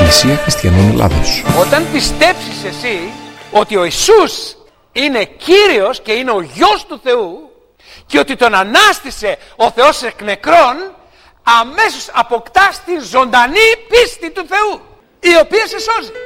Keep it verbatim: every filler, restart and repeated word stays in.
Εκκλησία Χριστιανών Ελλάδος. Όταν πιστέψεις εσύ ότι ο Ιησούς είναι Κύριος και είναι ο Γιος του Θεού και ότι τον ανάστησε ο Θεός εκ νεκρών, αμέσως αποκτάς την ζωντανή πίστη του Θεού, η οποία σε σώζει.